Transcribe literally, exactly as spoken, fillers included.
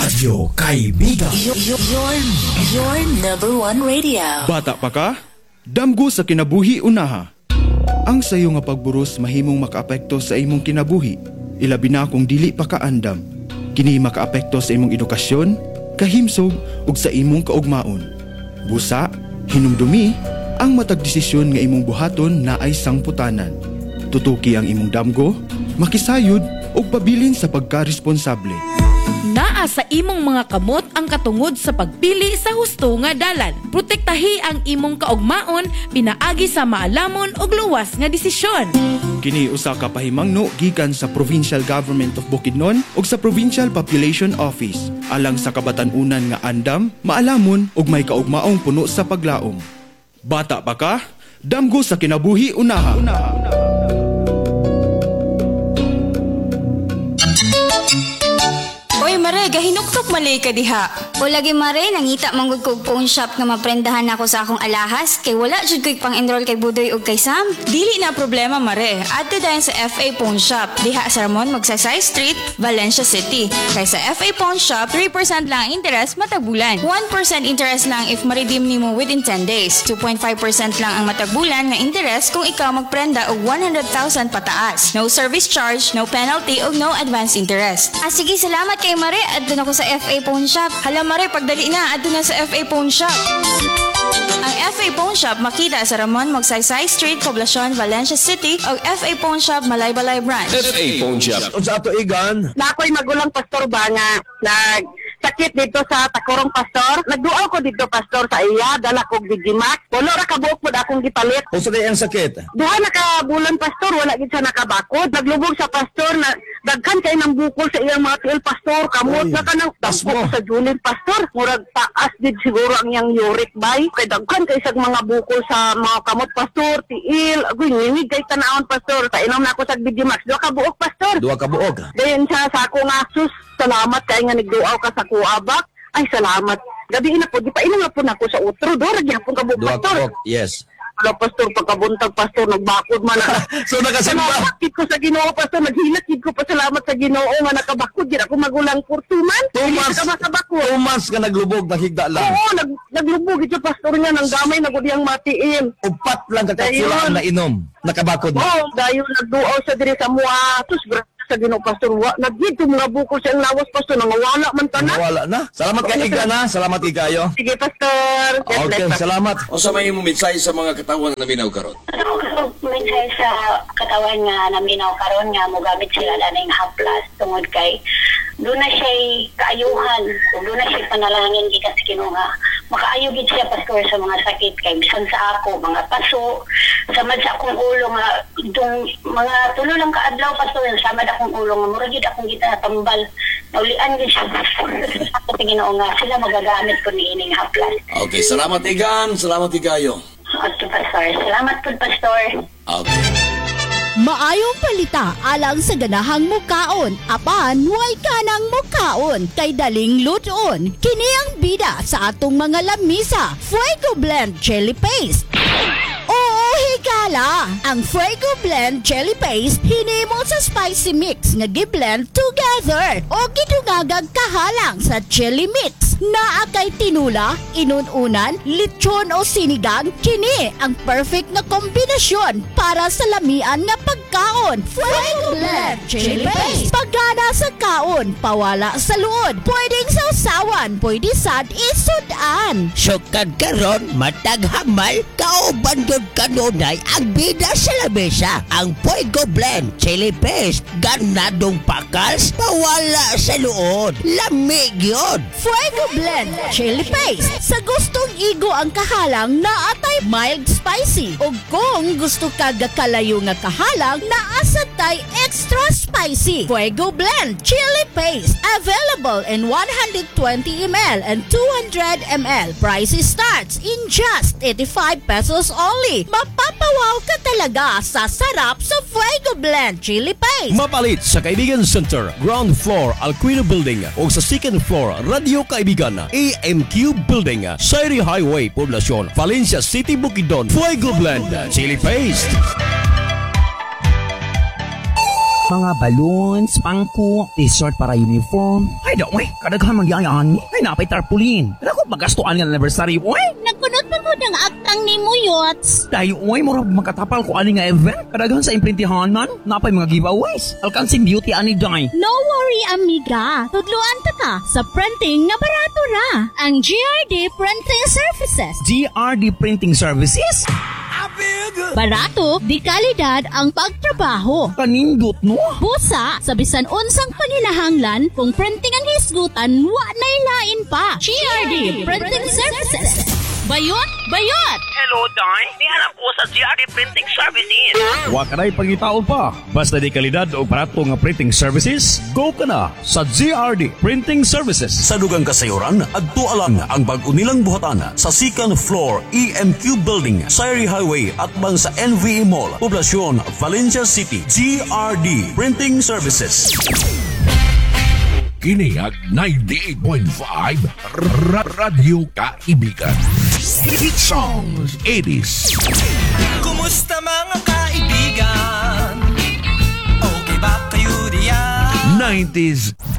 Radyo Kaibigan. Your, your, your number one radio. Bata pa ka? Damgo sa kinabuhi unaha. Ang sayo nga pagburos mahimong makaapekto sa imong kinabuhi. Ilabi na kung dili pa ka andam. Kini makaapekto sa imong edukasyon, kahimsog ug sa imong kaugmaon. Busa, hinumdumi, ang matag desisyon nga imong buhaton na ay sangputanan. Tutuki ang imong damgo, makisayod ug pabilin sa pagkaresponsable. Naa sa imong mga kamot ang katungod sa pagpili sa husto nga dalan. Protektahi ang imong kaugmaon pinaagi sa maalamon ug luwas nga desisyon. Kini usa ka pahimangno gikan sa Provincial Government of Bukidnon ug sa Provincial Population Office alang sa kabatan-unan nga andam, maalamon ug may kaugmaong puno sa paglaom. Bata pa ka? Damgo sa kinabuhi unaha. unaha. Oy Mare, gahinuktok malay ka diha. O lagi Mare, nangita manggod kog phone shop nga maprendahan ako sa akong alahas kay wala jud ko'y pang-enroll kay Budoy ug kay Sam. Dili na problema Mare. Adto dayon sa F A Phone Shop diha sa Ramon Magsaysay Street, Valencia City. Kay sa F A Phone Shop, three percent lang ang interest matag bulan. one percent interest lang if ma-redeem nimo within ten days. two point five percent lang ang matag bulan nga interest kung ikaw magprenda og one hundred thousand pataas. No service charge, no penalty ug no advance interest. Ah sige, salamat kay Mare. Adto na ko sa F A Phone Shop. Hala Mare, pagdali na adto na sa F A Phone Shop. Ang F A Phone Shop makita sa Ramon Magsaysay Street, Poblacion, Valencia City o F A Phone Shop Malaybalay Branch. F A Phone Shop. Unsa ato igan? Na ako'y magulang pastor ba nga nag sakit dito sa Takurong pastor. Nagduaw ko dito pastor sa iya, dala ko Digimax. Wala ra ka buok pod akong gipalit. Unsa day ang sakit? Duha na ka bulan pastor, wala gid siya nakabakod. Naglubog sa pastor na daghan kay nang bukol sa iyang mga tiil pastor. Kamot na kanang tampo sa Julin pastor. Murag taas did siguro ang iyang uric bay. Kay daghan kay sa mga bukol sa mga kamot pastor, tiil. Agoy ngingig kay tanawon pastor. Sa inom na ako sa Digimax. Duha ka buok pastor. Duha ka buok. Dayon siya sa ako nga sus. Salamat kay nga nigduaw ka sa kuabak. Ay salamat. Gabi na po, di pa ina nga po na ako sa utro. Dora gyapon ka buok Duha pastor. ka buok. Yes. Wala pastor, pagkabuntag pastor, nagbakod man na. So nakasimba. Salamat kid ko sa Ginoo pastor, naghilat kid ko pasalamat sa Ginoo nga nakabakod. Di ako magulang for two months. Two months. Hindi ka makabakod. Two months ka naglubog, naghigda lang. Oo, nag, naglubog ito pastor niya ng gamay na gudiyang matiin. Upat lang kakapsula na inom. Nakabakod na. Oo, dahil nagduaw sa diri sa mua. Tus, sa Ginoo pastor, wa nagito mga bukol sa lawas pastor, nangawala man ka na. Wala na. Salamat ka Iga na. Salamat Igayo. Sige pastor. God Okay, bless, salamat. O sa may mo mensahe sa mga katawan na minaw karon. Ano mensahe sa katawan nga naminaw karon nga mogamit sila laning haplas tungod kay doon na siya kaayuhan, doon na siya panalangin gikan sa Ginoo nga makaayo gid siya pastor sa mga sakit kay bisan sa ako mga paso samad sa akong ulo nga itong mga tulo lang kaadlaw pastor samad akong ulo nga mura gid akong gitatambal naulian gid siya sa Ginoo nga sila magagamit ko ni ining haplas. Okay, salamat Igan, salamat Igayo. Okay pastor, salamat po pastor. Okay. Maayong palita alang sa ganahang mukaon, apan way kanang mukaon kay daling luton. Kini ang bida sa atong mga lamisa, Fuego Blend Chili Paste. Oo, higala! Ang Fuego Blend Chili Paste hinimo sa spicy mix nga gi-blend together o gidungagag kahalang sa chili mix. Naa kay tinula, inununan, lechon o sinigang, kini ang perfect na kombinasyon para sa lamian nga pagkaon. Fuego Blend Chili Paste. Pagana sa kaon, pawala sa luod. Pwedeng sausawan, pwede sad isudan. Sukad karon matag hamal, kauban gud kanunay ang bida sa lamesa. Ang Fuego Blend Chili Paste, ganadong pakals, pawala sa luod. Lamig yun. Fuego Blend Chili Paste. Sa gustong igo ang kahalang na atay mild spicy. O kung gusto ka gakalayo nga kahalang na asatay extra spicy. Fuego Blend Chili Paste. Available in one hundred twenty milliliters and two hundred milliliters. Price starts in just eighty-five pesos only. Mapapawaw ka talaga sa sarap sa Fuego Blend Chili Paste. Mapalit sa Kaibigan Center, ground floor, Alquino Building o sa second floor, Radio Kaibigan, A M Q Building, Sairi Highway, Poblacion, Valencia City, Bukidnon. Fuego Blend Chili Paste. Mga balloons, pangko, t-shirt para uniform. Ay, daw, eh, kadaghan magyayaan. Ay, napay tarpaulin. Ako, magastuan nga anniversary, oy. Nagkunot pa ko ng aktang ni mo, Yots. Dahil, oy, mura makatapal ko ani nga event. Kadaghan sa imprintihanan, napay mga giveaways. Alkansing beauty ani day. No worry, amiga. Tudluan ta ka sa printing na barato ra. Ang G R D Printing Services. G R D Printing Services? Barato, di kalidad ang pagtrabaho. Kanindot, no? Busa, sa bisan unsang panginahanglan, kung printing ang hisgutan, wa na ilain pa. G R D Printing Services. Bayot, bayot! Hello, Day. Di alam ko sa G R D Printing Services. Wa ka na'y pangitaon pa. Basta di kalidad o barato nga printing services, go ka na sa G R D Printing Services. Sa dugang kasayuran, adto alang ang bag-unilang buhatan sa second floor E M Q Building, Syrie Highway at bang sa N V A Mall, Poblacion, Valencia City. G R D Printing Services. Kiniag ninety-eight point five Radyo Kaibigan. Hit songs eighties. Kumusta mga kaibigan? Okay ba kayo diyan? nineties